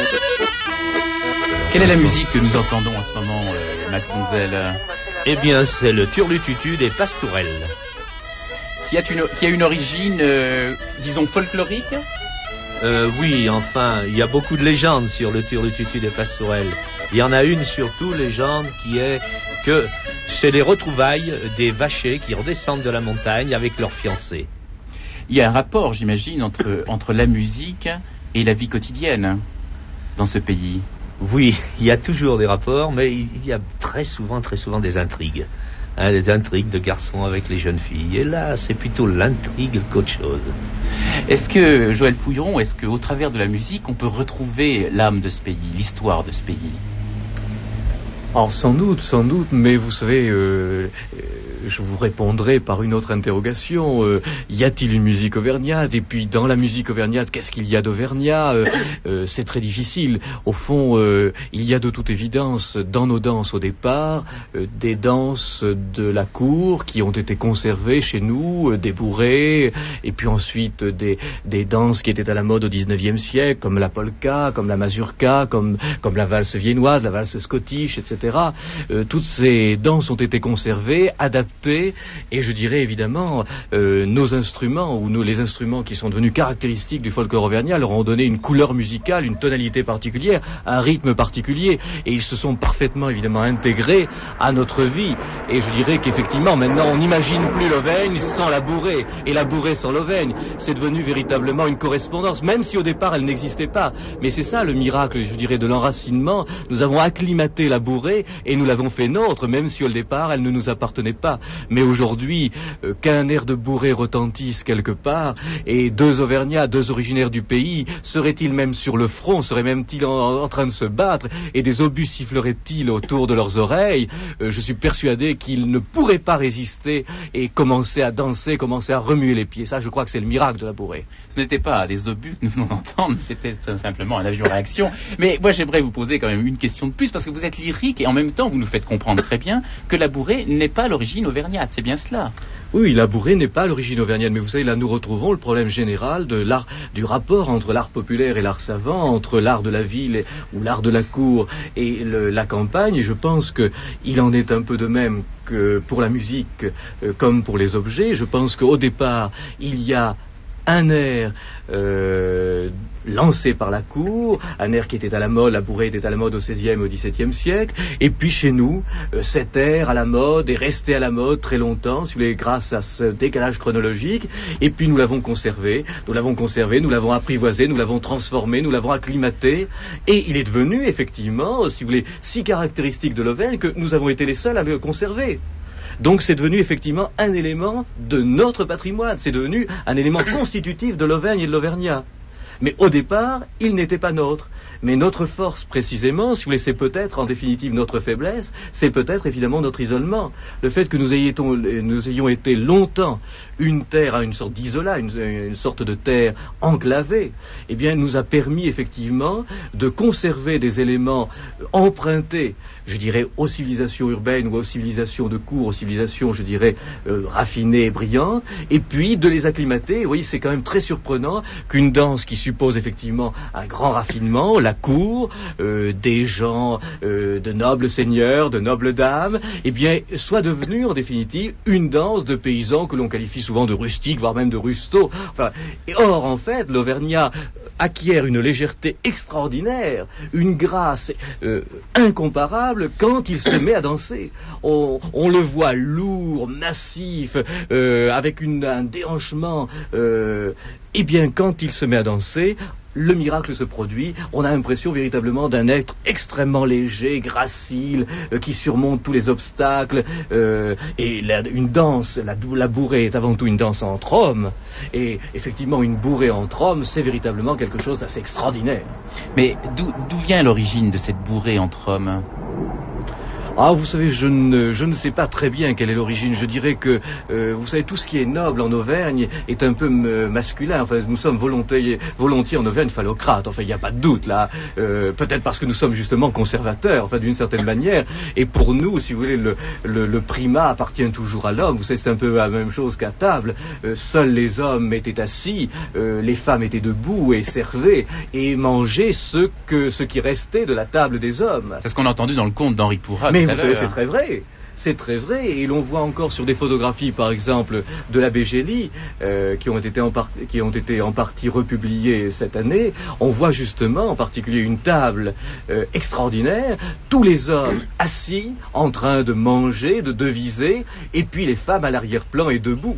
Quelle est la musique que nous entendons en ce moment, Max Donzel? Eh bien, c'est le Turlututu des Pastourelles. Qui a une origine, disons, folklorique? Oui, enfin, il y a beaucoup de légendes sur le Turlututu des Pastourelles. Il y en a une surtout, légende, qui est que c'est les retrouvailles des vachers qui redescendent de la montagne avec leurs fiancés. Il y a un rapport, j'imagine, entre la musique et la vie quotidienne dans ce pays. Oui, il y a toujours des rapports, mais il y a très souvent des intrigues. Des intrigues de garçons avec les jeunes filles. Et là, c'est plutôt l'intrigue qu'autre chose. Est-ce que, Joël Fouilleron, est-ce qu'au travers de la musique, on peut retrouver l'âme de ce pays, l'histoire de ce pays? Alors sans doute, mais vous savez, je vous répondrai par une autre interrogation. Y a-t-il une musique auvergnate? Et puis dans la musique auvergnate, qu'est-ce qu'il y a d'auvergnat? C'est très difficile. Au fond, il y a de toute évidence dans nos danses au départ des danses de la cour qui ont été conservées chez nous, des bourrées, et puis ensuite des danses qui étaient à la mode au 19e siècle, comme la polka, comme la mazurka, comme la valse viennoise, la valse scottish, etc. Toutes ces danses ont été conservées, adaptées, et je dirais évidemment nos instruments, ou les instruments qui sont devenus caractéristiques du folklore auvergnat, leur ont donné une couleur musicale, une tonalité particulière, un rythme particulier, et ils se sont parfaitement évidemment intégrés à notre vie. Et je dirais qu'effectivement maintenant on n'imagine plus l'Auvergne sans la bourrée, et la bourrée sans l'Auvergne. C'est devenu véritablement une correspondance, même si au départ elle n'existait pas. Mais c'est ça le miracle, je dirais, de l'enracinement. Nous avons acclimaté la bourrée et nous l'avons fait nôtre, même si au départ elle ne nous appartenait pas. Mais aujourd'hui, qu'un air de bourrée retentisse quelque part, et deux Auvergnats, deux originaires du pays, seraient-ils même sur le front, seraient même-ils en train de se battre, et des obus siffleraient-ils autour de leurs oreilles, je suis persuadé qu'ils ne pourraient pas résister et commencer à danser, commencer à remuer les pieds. Ça, je crois que c'est le miracle de la bourrée. Ce n'était pas des obus que nous venons d'entendre, c'était simplement un avion-réaction. Mais moi, j'aimerais vous poser quand même une question de plus, parce que vous êtes lyrique, et en même temps, vous nous faites comprendre très bien que la bourrée n'est pas l'origine auvergnate, c'est bien cela? Oui, la bourrée n'est pas l'origine auvergnate, mais vous savez, là nous retrouvons le problème général du rapport entre l'art populaire et l'art savant, entre l'art de la ville ou l'art de la cour et la campagne, et je pense qu'il en est un peu de même que pour la musique comme pour les objets. Je pense qu'au départ, il y a un air lancé par la cour, un air qui était à la mode, la bourrée était à la mode au XVIe et au XVIIe siècle, et puis chez nous, cet air à la mode est resté à la mode très longtemps, si vous voulez, grâce à ce décalage chronologique, et puis nous l'avons conservé, nous l'avons apprivoisé, nous l'avons transformé, nous l'avons acclimaté, et il est devenu effectivement, si vous voulez, si caractéristique de l'Auvergne que nous avons été les seuls à le conserver. Donc c'est devenu effectivement un élément de notre patrimoine, c'est devenu un élément constitutif de l'Auvergne et de l'Auvergnat. Mais au départ, il n'était pas nôtre. Mais notre force, précisément, si vous voulez, c'est peut-être en définitive notre faiblesse, c'est peut-être évidemment notre isolement. Le fait que nous ayons été longtemps une terre, une sorte d'isolat, une sorte de terre enclavée, eh bien, nous a permis effectivement de conserver des éléments empruntés, je dirais, aux civilisations urbaines ou aux civilisations de cour, aux civilisations, je dirais, raffinées et brillantes, et puis de les acclimater. Oui, c'est quand même très surprenant qu'une danse qui suppose effectivement un grand raffinement, la cour, des gens de nobles seigneurs, de nobles dames, eh bien, soit devenue en définitive une danse de paysans que l'on qualifie souvent de rustiques, voire même de rustos. Enfin, or, en fait, l'Auvergnat acquiert une légèreté extraordinaire, une grâce incomparable quand il se met à danser. On le voit lourd, massif, avec un déhanchement. Eh bien, quand il se met à danser, le miracle se produit. On a l'impression véritablement d'un être extrêmement léger, gracile, qui surmonte tous les obstacles. Et une danse, la bourrée est avant tout une danse entre hommes. Et effectivement, une bourrée entre hommes, c'est véritablement quelque chose d'assez extraordinaire. Mais d'où vient l'origine de cette bourrée entre hommes ? Ah, vous savez, je ne sais pas très bien quelle est l'origine. Je dirais que, vous savez, tout ce qui est noble en Auvergne est un peu masculin. Enfin, nous sommes volontiers en Auvergne phallocrates. Enfin, il n'y a pas de doute, là. Peut-être parce que nous sommes justement conservateurs, enfin, d'une certaine manière. Et pour nous, si vous voulez, le primat appartient toujours à l'homme. Vous savez, c'est un peu la même chose qu'à table. Seuls les hommes étaient assis, les femmes étaient debout et servaient et mangeaient ce qui restait de la table des hommes. C'est ce qu'on a entendu dans le conte d'Henri Pourrat. Mais vous savez, c'est très vrai. C'est très vrai, et l'on voit encore sur des photographies, par exemple, de l'abbé Gély, qui ont été en partie republiées cette année. On voit justement, en particulier, une table extraordinaire, tous les hommes assis, en train de manger, de deviser, et puis les femmes à l'arrière-plan et debout.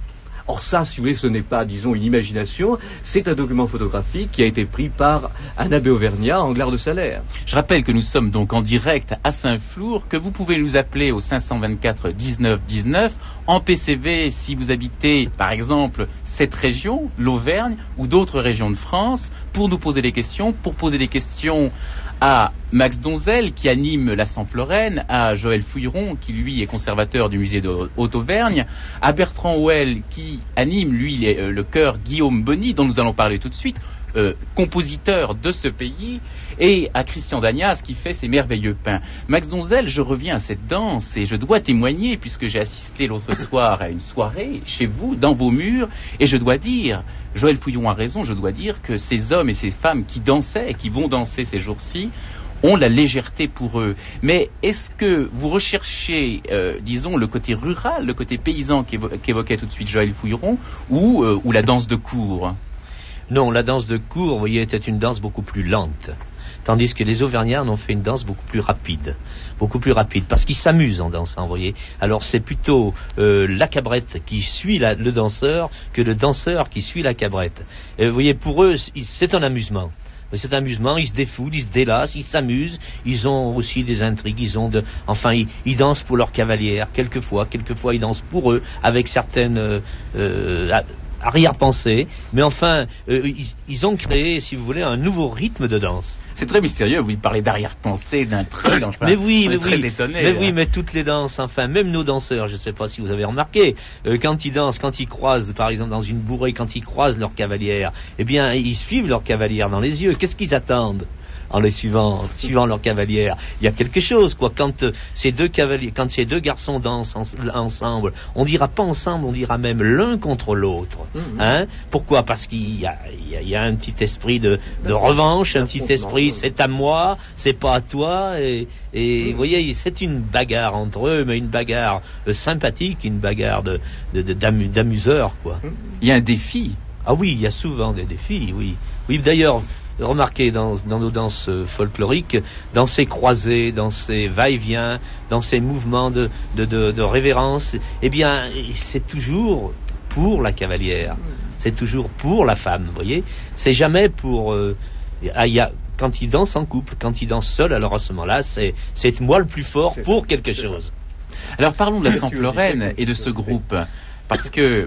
Or ça, si vous voulez, ce n'est pas, disons, une imagination, c'est un document photographique qui a été pris par un abbé auvergnat, Anglard de Salaire. Je rappelle que nous sommes donc en direct à Saint-Flour, que vous pouvez nous appeler au 524 19 19, en PCV si vous habitez, par exemple, cette région, l'Auvergne, ou d'autres régions de France, pour nous poser des questions, pour poser des questions à Max Donzel, qui anime la Saint-Floraine, à Joël Fouilleron, qui lui est conservateur du musée de Haute-Auvergne, à Bertrand Houel, qui anime, lui, le chœur Guillaume Bonny, dont nous allons parler tout de suite, compositeur de ce pays, et à Christian Dagnas, qui fait ses merveilleux pains. Max Donzel, je reviens à cette danse, et je dois témoigner, puisque j'ai assisté l'autre soir à une soirée, chez vous, dans vos murs, et je dois dire, Joël Fouilleron a raison, je dois dire que ces hommes et ces femmes qui dansaient, et qui vont danser ces jours-ci, ont la légèreté pour eux. Mais est-ce que vous recherchez, disons, le côté rural, le côté paysan qu'évoquait tout de suite Joël Fouilleron, ou la danse de cour? Non, la danse de cour, vous voyez, était une danse beaucoup plus lente. Tandis que les Auvergnats en ont fait une danse beaucoup plus rapide, parce qu'ils s'amusent en dansant, vous voyez. Alors c'est plutôt la cabrette qui suit le danseur que le danseur qui suit la cabrette. Vous voyez, pour eux, c'est un amusement. C'est un amusement, ils se défoulent, ils se délassent, ils s'amusent, ils ont aussi des intrigues, ils dansent pour leur cavalière, quelquefois ils dansent pour eux, avec certaines arrière-pensées, mais enfin, ils ont créé, si vous voulez, un nouveau rythme de danse. C'est très mystérieux, vous parlez d'arrière-pensée, d'intrigue, enfin, mais oui, très étonné. Mais oui, mais toutes les danses, enfin, même nos danseurs, je ne sais pas si vous avez remarqué, quand ils dansent, quand ils croisent, par exemple, dans une bourrée, quand ils croisent leur cavalière, eh bien, ils suivent leur cavalière dans les yeux. Qu'est-ce qu'ils attendent en les suivant leur cavalière? Il y a quelque chose, quoi. Quand ces deux garçons dansent ensemble, on dira pas ensemble, on dira même l'un contre l'autre. Hein? Pourquoi? Parce qu'il y a un petit esprit de revanche, un petit esprit, c'est à moi, c'est pas à toi, et vous voyez, c'est une bagarre entre eux, mais une bagarre sympathique, une bagarre d'amuseurs, quoi. Il y a un défi. Ah oui, il y a souvent des défis, oui. Oui, d'ailleurs, remarquez dans nos danses folkloriques, dans ces croisées, dans ces va-et-vient, dans ces mouvements de révérence, eh bien, c'est toujours pour la cavalière, c'est toujours pour la femme, vous voyez. C'est jamais pour... quand ils dansent en couple, quand ils dansent seuls, alors à ce moment-là, c'est moi le plus fort pour quelque chose. Alors parlons de la Saint-Floraine et de ce groupe, parce que...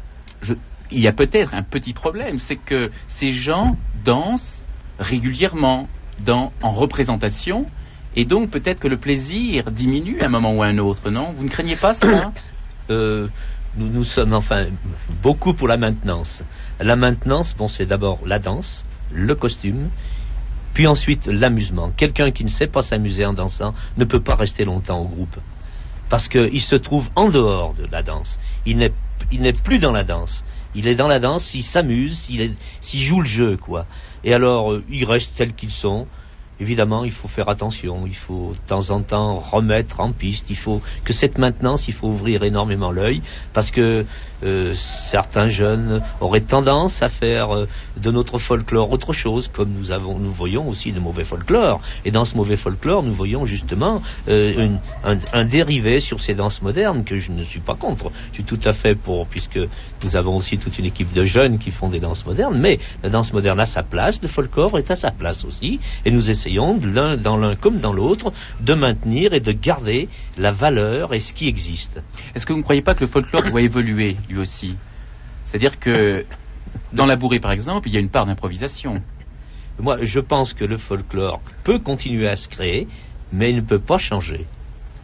il y a peut-être un petit problème, c'est que ces gens dansent régulièrement en représentation, et donc peut-être que le plaisir diminue à un moment ou à un autre, non? Vous ne craignez pas ça? Nous sommes enfin beaucoup pour la maintenance. La maintenance, bon, c'est d'abord la danse, le costume, puis ensuite l'amusement. Quelqu'un qui ne sait pas s'amuser en dansant ne peut pas rester longtemps au groupe, parce qu'il se trouve en dehors de la danse. Il n'est plus dans la danse. Il est dans la danse, il s'amuse, s'il joue le jeu, quoi. Et alors, ils restent tels qu'ils sont. Évidemment, il faut faire attention, il faut de temps en temps remettre en piste, il faut que cette maintenance, il faut ouvrir énormément l'œil, parce que certains jeunes auraient tendance à faire de notre folklore autre chose, comme nous voyons aussi de mauvais folklore. Et dans ce mauvais folklore, nous voyons justement un dérivé sur ces danses modernes que je ne suis pas contre. Je suis tout à fait pour, puisque nous avons aussi toute une équipe de jeunes qui font des danses modernes, mais la danse moderne a sa place, le folklore est à sa place aussi, et nous essayons dans l'un comme dans l'autre de maintenir et de garder la valeur et ce qui existe. Est-ce que vous ne croyez pas que le folklore doit évoluer lui aussi? C'est-à-dire que dans la bourrée par exemple, il y a une part d'improvisation. Moi je pense que le folklore peut continuer à se créer, mais il ne peut pas changer.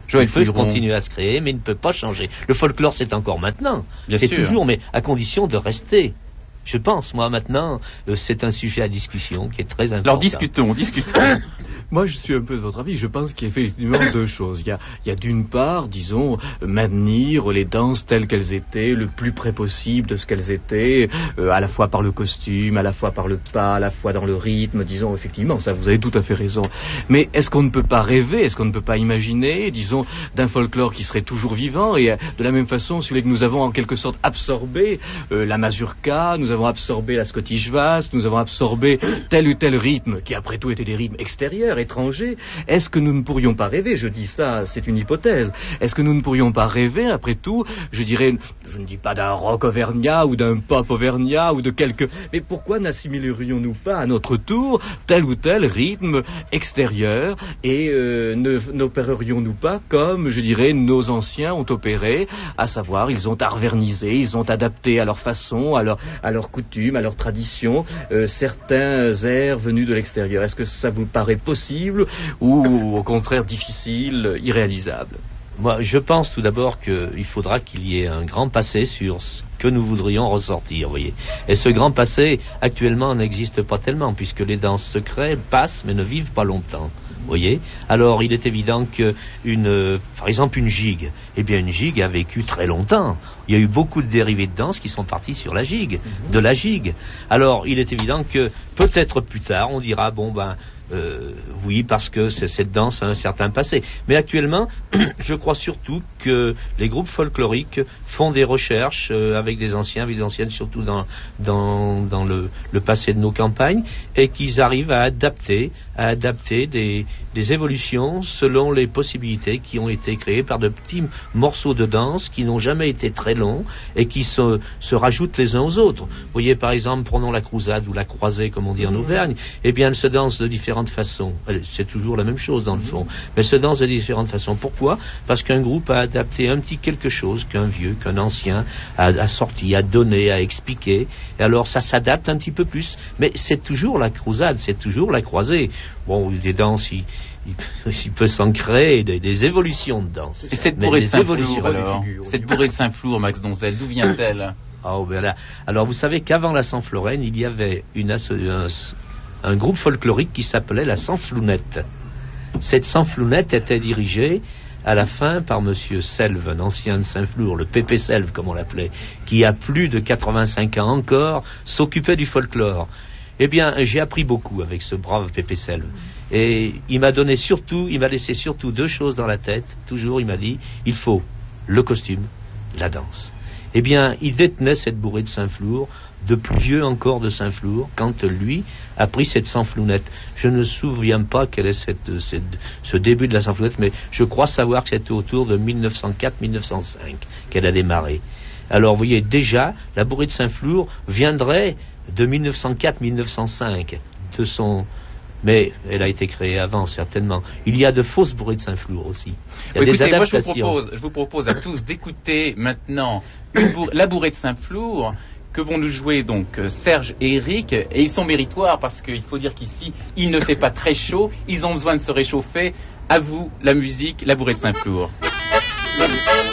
Joël Il peut Fouilleron. continuer à se créer, mais il ne peut pas changer. Le folklore, c'est encore maintenant. Bien C'est sûr. toujours, mais à condition de rester. Je pense, moi, maintenant, c'est un sujet à discussion qui est très important. Alors discutons. Moi, je suis un peu de votre avis. Je pense qu'il y a effectivement deux choses. Il y a d'une part, disons, maintenir les danses telles qu'elles étaient, le plus près possible de ce qu'elles étaient, à la fois par le costume, à la fois par le pas, à la fois dans le rythme, disons, effectivement, ça, vous avez tout à fait raison. Mais est-ce qu'on ne peut pas rêver, est-ce qu'on ne peut pas imaginer, disons, d'un folklore qui serait toujours vivant, et de la même façon, celui que nous avons en quelque sorte absorbé, la mazurka, nous avons absorbé la Scottish Bass, nous avons absorbé tel ou tel rythme, qui après tout étaient des rythmes extérieurs, étrangers. Est-ce que nous ne pourrions pas rêver, je dis ça, c'est une hypothèse, est-ce que nous ne pourrions pas rêver, après tout, je dirais, je ne dis pas d'un rock auvergnat ou d'un pop auvergnat ou de quelque... Mais pourquoi n'assimilerions-nous pas à notre tour tel ou tel rythme extérieur et n'opérerions-nous pas comme, je dirais, nos anciens ont opéré, à savoir, ils ont arvernisé, ils ont adapté à leur façon, à leur coutume, à leur tradition, certains airs venus de l'extérieur. Est-ce que ça vous paraît possible ou au contraire difficile, irréalisable? Moi, je pense tout d'abord qu'il faudra qu'il y ait un grand passé sur ce que nous voudrions ressortir, vous voyez. Et ce grand passé, actuellement, n'existe pas tellement, puisque les danses se créent, passent, mais ne vivent pas longtemps. Vous voyez. Alors, il est évident que par exemple, une gigue. Eh bien, une gigue a vécu très longtemps. Il y a eu beaucoup de dérivés de danse qui sont partis sur la gigue, de la gigue. Alors, il est évident que peut-être plus tard, on dira oui, parce que cette danse a un certain passé. Mais actuellement, je crois surtout que les groupes folkloriques font des recherches avec des anciens, avec des anciennes, surtout dans le passé de nos campagnes, et qu'ils arrivent à adapter des évolutions selon les possibilités qui ont été créées par de petits morceaux de danse qui n'ont jamais été très longs et qui se rajoutent les uns aux autres. Vous voyez, par exemple, prenons la crousade ou la croisée, comme on dit en Auvergne, eh bien, elle se danse de différentes façons. C'est toujours la même chose dans le fond, mais elle se danse de différentes façons. Pourquoi? Parce qu'un groupe a adapté un petit quelque chose qu'un ancien a sorti, a donné, a expliqué, et alors ça s'adapte un petit peu plus. Mais c'est toujours la crousade, c'est toujours la croisée. Bon, des danses, il peut s'en créer des évolutions de danse. Et cette bourrée de Saint-Flour, alors, cette bourrée de Saint-Flour, Max Donzel, d'où vient-elle? Alors, vous savez qu'avant la Sansflorène, il y avait un groupe folklorique qui s'appelait la Sansflounette. Cette Sansflounette était dirigée à la fin par monsieur Selve, un ancien de Saint-Flour, le Pépé Selve comme on l'appelait, qui a plus de 85 ans encore, s'occupait du folklore. Eh bien, j'ai appris beaucoup avec ce brave Pépé Selve. Et il m'a laissé surtout deux choses dans la tête. Toujours, il m'a dit, il faut le costume, la danse. Eh bien, il détenait cette bourrée de Saint-Flour, de plus vieux encore de Saint-Flour, quand lui a pris cette Sansflounette. Je ne me souviens pas quel est ce début de la Sansflounette, mais je crois savoir que c'était autour de 1904-1905 qu'elle a démarré. Alors, vous voyez, déjà, la bourrée de Saint-Flour viendrait de 1904-1905, mais elle a été créée avant, certainement. Il y a de fausses bourrées de Saint-Flour aussi. Il y a des adaptations. Moi, je vous propose à tous d'écouter maintenant la bourrée de Saint-Flour, que vont nous jouer donc Serge et Eric, et ils sont méritoires parce qu'il faut dire qu'ici, il ne fait pas très chaud, ils ont besoin de se réchauffer. À vous, la musique, la bourrée de Saint-Flour.